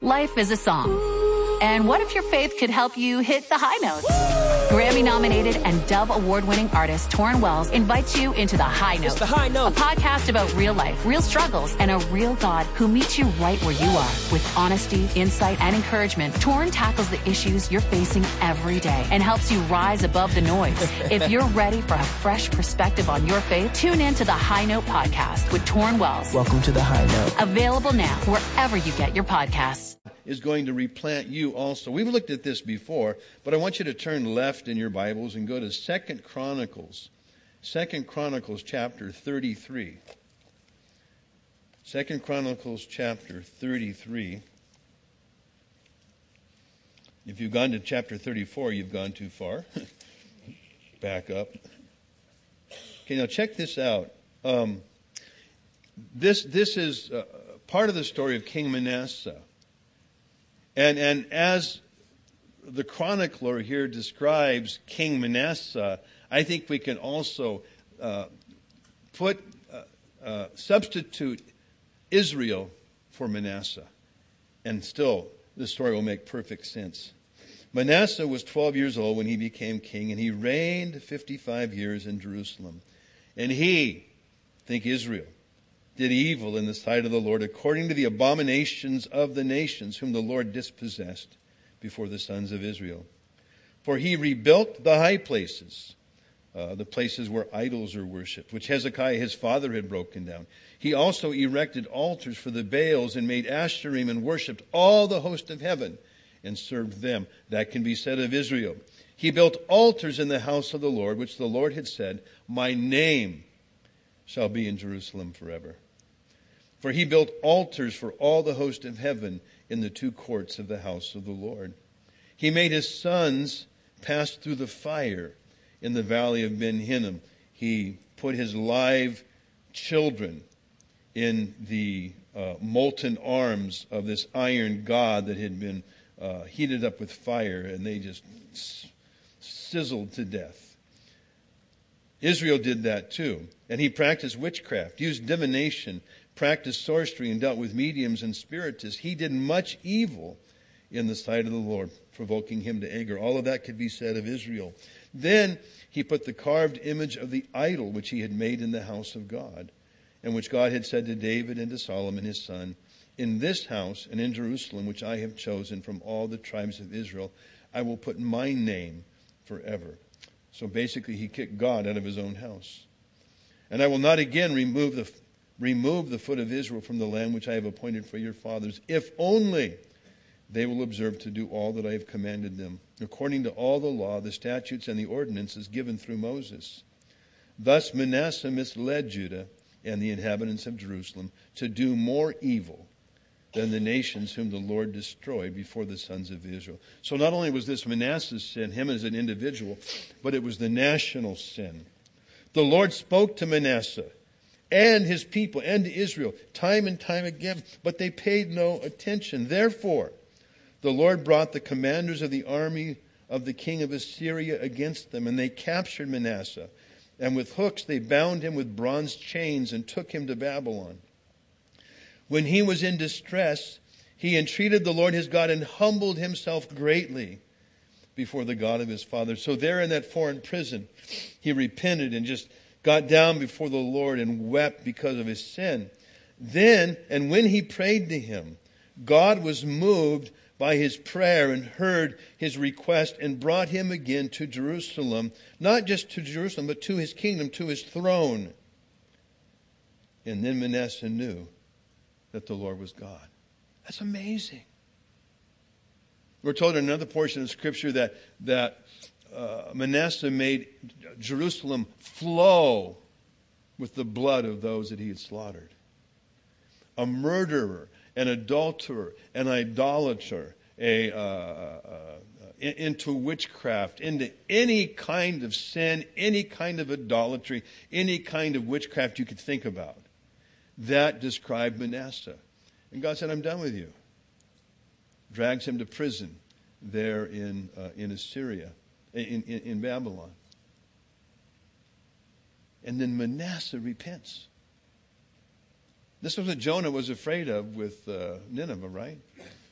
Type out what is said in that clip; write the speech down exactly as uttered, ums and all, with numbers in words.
Life is a song. And what if your faith could help you hit the high notes? Grammy-nominated and Dove Award-winning artist Torrin Wells invites you into The High Note. It's The High Note. A podcast about real life, real struggles, and a real God who meets you right where you are. With honesty, insight, and encouragement, Torrin tackles the issues you're facing every day and helps you rise above the noise. If you're ready for a fresh perspective on your faith, tune in to The High Note podcast with Torrin Wells. Welcome to The High Note. Available now wherever you get your podcasts. Is going to replant you also. We've looked at this before, but I want you to turn left in your Bibles and go to Second Chronicles. Second Chronicles chapter thirty-three. Second Chronicles chapter thirty-three. If you've gone to chapter thirty-four, you've gone too far. Back up. Okay, now check this out. Um, this this is uh, part of the story of King Manasseh. And and as the chronicler here describes King Manasseh, I think we can also uh, put uh, uh, substitute Israel for Manasseh, and still the story will make perfect sense. Manasseh was twelve years old when he became king, and he reigned fifty-five years in Jerusalem. And he, think Israel, did evil in the sight of the Lord, according to the abominations of the nations whom the Lord dispossessed before the sons of Israel. For he rebuilt the high places, uh, the places where idols are worshipped, which Hezekiah his father had broken down. He also erected altars for the Baals and made Asherim and worshipped all the host of heaven and served them. That can be said of Israel. He built altars in the house of the Lord, which the Lord had said, "My name shall be in Jerusalem forever." For he built altars for all the host of heaven in the two courts of the house of the Lord. He made his sons pass through the fire in the valley of Ben Hinnom. He put his live children in the uh, molten arms of this iron god that had been uh, heated up with fire, and they just s- sizzled to death. Israel did that too. And he practiced witchcraft, used divination, practiced sorcery, and dealt with mediums and spiritists. He did much evil in the sight of the Lord, provoking him to anger. All of that could be said of Israel. Then he put the carved image of the idol which he had made in the house of God, and which God had said to David and to Solomon his son, "In this house and in Jerusalem, which I have chosen from all the tribes of Israel, I will put my name forever." So basically he kicked God out of his own house. "And I will not again remove the remove the foot of Israel from the land which I have appointed for your fathers, if only they will observe to do all that I have commanded them, according to all the law, the statutes, and the ordinances given through Moses." Thus Manasseh misled Judah and the inhabitants of Jerusalem to do more evil than the nations whom the Lord destroyed before the sons of Israel. So not only was this Manasseh's sin, him as an individual, but it was the national sin. The Lord spoke to Manasseh and his people and to Israel time and time again, but they paid no attention. Therefore, the Lord brought the commanders of the army of the king of Assyria against them, and they captured Manasseh. And with hooks they bound him with bronze chains and took him to Babylon. When he was in distress, he entreated the Lord his God and humbled himself greatly before the God of his father. So there in that foreign prison, he repented and just got down before the Lord and wept because of his sin. Then, and when he prayed to him, God was moved by his prayer and heard his request and brought him again to Jerusalem. Not just to Jerusalem, but to his kingdom, to his throne. And then Manasseh knew that the Lord was God. That's amazing. We're told in another portion of Scripture that, that uh, Manasseh made Jerusalem flow with the blood of those that he had slaughtered. A murderer, an adulterer, an idolater, a, uh, uh, into witchcraft, into any kind of sin, any kind of idolatry, any kind of witchcraft you could think about. That described Manasseh. And God said, "I'm done with you." Drags him to prison there in uh, in Assyria, in, in, in Babylon. And then Manasseh repents. This was what Jonah was afraid of with uh, Nineveh, right?